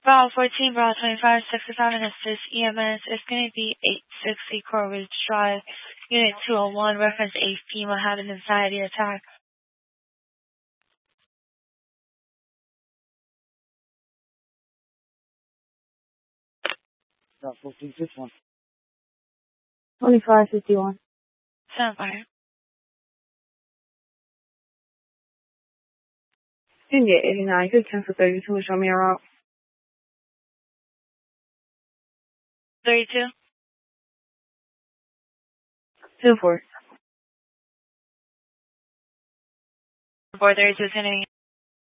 Bravo 14, Bravo 25, 65 and assist EMS. It's going to be 860 Coral Ridge Drive, Unit 201, reference 8 FEMA having anxiety attack. Bravo 14, 61. 2551. Sound fire. India 89, good 10 for 32, show me a route. 32. 2-4. 432 is going to